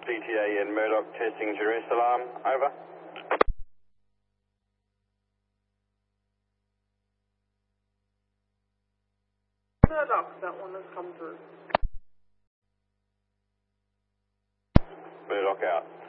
CTA in Murdoch testing Jerusalem. Over. Murdoch, that one has come through. Murdoch out.